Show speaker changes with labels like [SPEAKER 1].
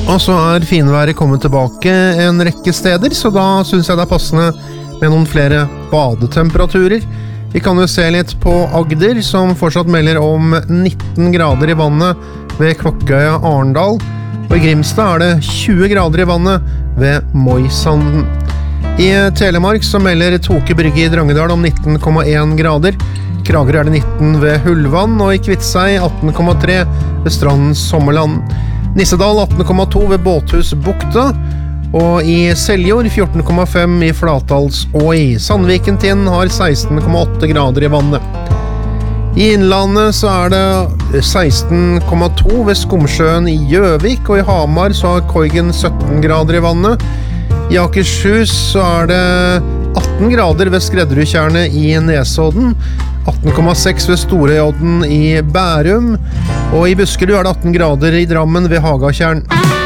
[SPEAKER 1] Og så finværet kommet tilbake en rekke steder, så da synes jeg det passende med noen flere badetemperaturer. Vi kan jo se litt på Agder, som fortsatt melder om 19 grader i vannet ved Klokkøya Arendal. Og i Grimstad det 20 grader i vannet ved Moisanden. I Telemark så melder Toke Brygge i Drangedal om 19,1 grader. Kragerø det 19 ved Hullvann, og i Kvitsøy 18,3 ved Strandens Sommerland. Nissedal 18,2 ved Båthusbukta, og i Seljord 14,5 i Flatdalsåi. Sandviken Tind har 16,8 grader i vannet. I Innlandet så det 16,2 ved Skomsjøen i Gjøvik, og i Hamar så har Koigen 17 grader i vannet. I Akershus så det 18 grader ved Skredderudtjernet i Nesodden, 18,6 ved Storøyodden i Bærum, og i Buskerud det 18 grader i Drammen ved Hagatjern.